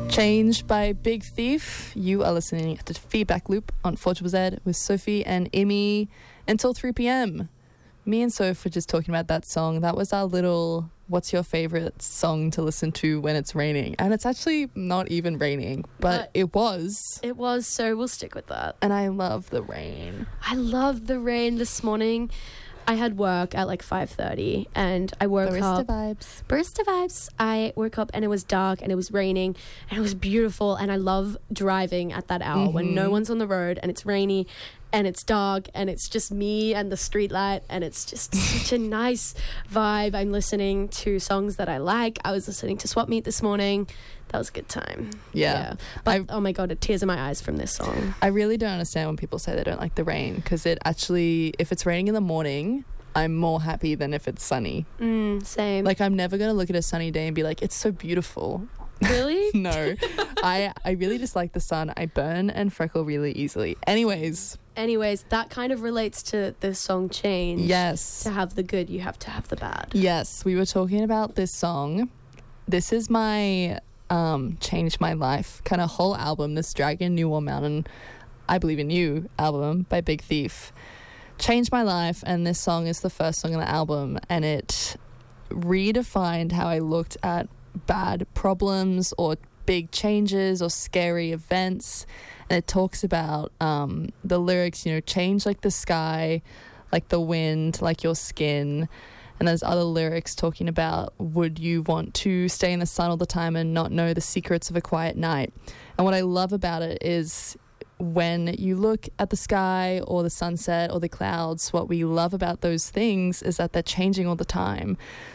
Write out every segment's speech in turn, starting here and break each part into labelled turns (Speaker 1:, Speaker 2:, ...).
Speaker 1: Change by Big Thief. You are listening to Feedback Loop on 4ZZZ with Sophie and Imi until 3 p.m. Me and Soph were just talking about that song. That was our little what's your favorite song to listen to when it's raining? And it's actually not even raining, but it was.
Speaker 2: It was, so we'll stick with that.
Speaker 1: And I love the rain.
Speaker 2: I love the rain. This morning I had work at like 5:30 and I woke up. Barista vibes. I woke up and it was dark and it was raining and it was beautiful, and I love driving at that hour when no one's on the road and it's rainy and it's dark and it's just me and the street light, and it's just such a nice vibe. I'm listening to songs that I like. I was listening to Swap Meet this morning. That was a good time.
Speaker 1: Yeah.
Speaker 2: But oh my God, tears in my eyes from this song.
Speaker 1: I really don't understand when people say they don't like the rain, because it actually, if it's raining in the morning, I'm more happy than if it's sunny.
Speaker 2: Same.
Speaker 1: Like, I'm never going to look at a sunny day and be like, it's so beautiful.
Speaker 2: Really?
Speaker 1: No. I really just like the sun. I burn and freckle really easily. Anyways,
Speaker 2: that kind of relates to the song Change.
Speaker 1: Yes.
Speaker 2: To have the good, you have to have the bad.
Speaker 1: Yes, we were talking about this song. This is my Changed My Life kind of whole album, this Dragon New Warm Mountain I Believe in You album by Big Thief. Changed my life, and this song is the first song on the album, and it redefined how I looked at bad problems or big changes or scary events. And it talks about the lyrics, you know, change like the sky, like the wind, like your skin. And there's other lyrics talking about, would you want to stay in the sun all the time and not know the secrets of a quiet night? And what I love about it is when you look at the sky or the sunset or the clouds, what we love about those things is that they're changing all the time.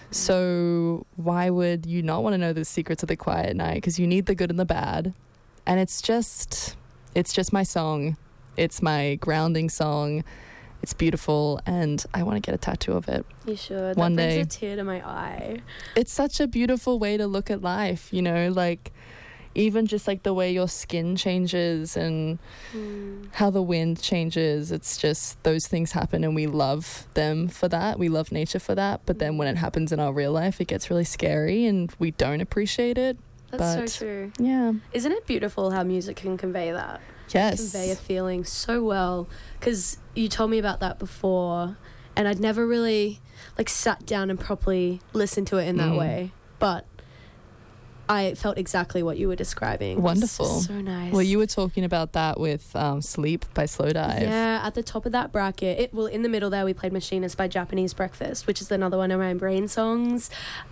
Speaker 1: So why would you not want to know the secrets of the quiet night? Because you need the good and the bad. And it's just my song. It's my grounding song. It's beautiful, and I want to get a tattoo of it.
Speaker 2: You should.
Speaker 1: One
Speaker 2: that
Speaker 1: day.
Speaker 2: brings a tear to my eye.
Speaker 1: It's such a beautiful way to look at life, you know, like even just like the way your skin changes and how the wind changes. It's just those things happen, and we love them for that. We love nature for that. But then when it happens in our real life, it gets really scary and we don't appreciate it.
Speaker 2: That's so true.
Speaker 1: Yeah.
Speaker 2: Isn't it beautiful how music can convey that?
Speaker 1: Yes.
Speaker 2: Convey a feeling so well, because you told me about that before and I'd never really like sat down and properly listened to it in that way, but I felt exactly what you were describing.
Speaker 1: Wonderful.
Speaker 2: So nice.
Speaker 1: Well, you were talking about that with Sleep by Slowdive.
Speaker 2: Yeah, at the top of that bracket, in the middle there we played Machinist by Japanese Breakfast, which is another one of my brain songs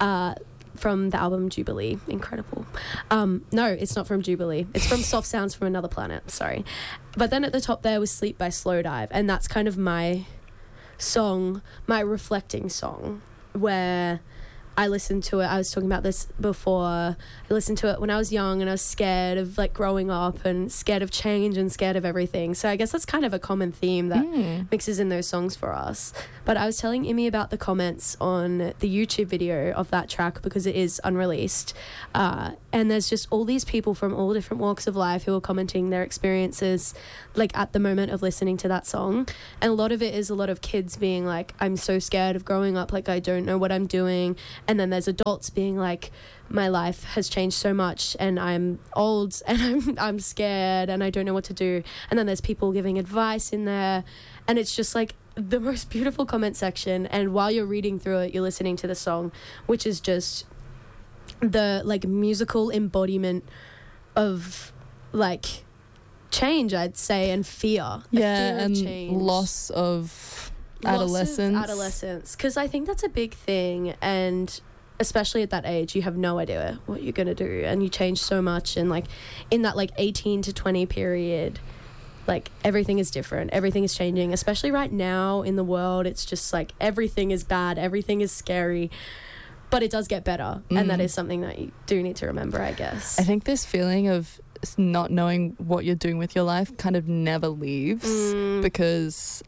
Speaker 2: from the album Jubilee. Incredible. No, it's not from Jubilee. It's from Soft Sounds from Another Planet. Sorry. But then at the top there was Sleep by Slowdive, and that's kind of my song, my reflecting song, where I listened to it. I was talking about this before. I listened to it when I was young and I was scared of like growing up and scared of change and scared of everything. So I guess that's kind of a common theme that mixes in those songs for us. But I was telling Imi about the comments on the YouTube video of that track because it is unreleased. And there's just all these people from all different walks of life who are commenting their experiences like at the moment of listening to that song. And a lot of it is a lot of kids being like, I'm so scared of growing up, like I don't know what I'm doing. And then there's adults being like, my life has changed so much and I'm old and I'm scared and I don't know what to do. And then there's people giving advice in there, and it's just like the most beautiful comment section. And while you're reading through it, you're listening to the song, which is just the like musical embodiment of like change, I'd say, and fear.
Speaker 1: Yeah,
Speaker 2: fear
Speaker 1: and
Speaker 2: of change.
Speaker 1: loss of adolescence.
Speaker 2: Because I think that's a big thing, and especially at that age you have no idea what you're gonna do, and you change so much, and like in that like 18 to 20 period, like everything is different, everything is changing, especially right now in the world. It's just like everything is bad, everything is scary, but it does get better, and that is something that you do need to remember, I guess.
Speaker 1: I think this feeling of not knowing what you're doing with your life kind of never leaves because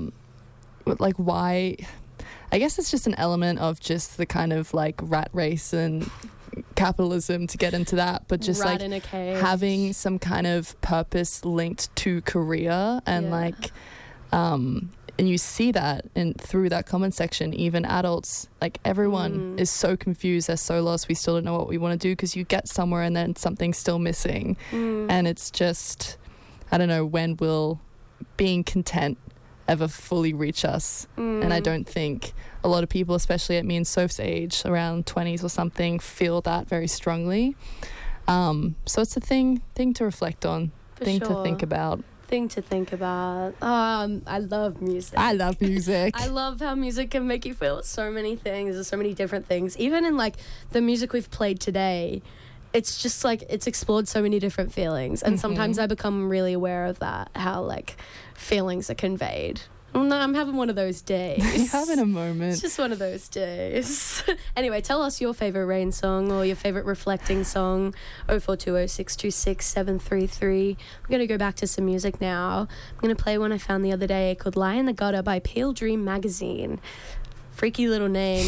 Speaker 1: like why, I guess it's just an element of just the kind of like rat race and capitalism to get into that, but just
Speaker 2: rat
Speaker 1: like
Speaker 2: in a cage.
Speaker 1: having some kind of purpose linked to career and like and you see that and through that comment section, even adults, like everyone is so confused, they're so lost, we still don't know what we want to do, because you get somewhere and then something's still missing. And it's just, I don't know, when will being content ever fully reach us? And I don't think a lot of people, especially at me and Soph's age, around 20s or something, feel that very strongly. So it's a thing to reflect on,
Speaker 2: For
Speaker 1: thing
Speaker 2: sure.
Speaker 1: to think about.
Speaker 2: Thing to think about. I love music.
Speaker 1: I love music.
Speaker 2: I love how music can make you feel so many things. There's so many different things. Even in like the music we've played today, it's just like it's explored so many different feelings. And sometimes I become really aware of that, how like feelings are conveyed. No, I'm having one of those days.
Speaker 1: You're having a moment.
Speaker 2: It's just one of those days. Anyway, tell us your favourite rain song or your favourite reflecting song. 0420 626 733. We're going to go back to some music now. I'm going to play one I found the other day called Lie in the Gutter by Pale Dream Magazine. Freaky little name.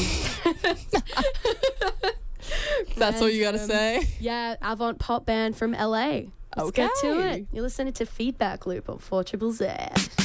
Speaker 1: That's all you got to say?
Speaker 2: Yeah, avant pop band from LA. Let's get to
Speaker 1: Okay.
Speaker 2: it. You're listening to Feedback Loop on 4ZZZ.